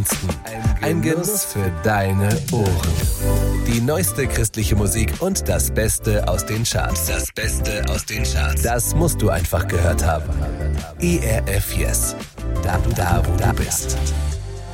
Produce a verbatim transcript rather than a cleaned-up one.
Ein Genuss für deine Ohren. Die neueste christliche Musik und das Beste aus den Charts. Das Beste aus den Charts. Das musst du einfach gehört haben. E R F Yes. Da, da wo du bist.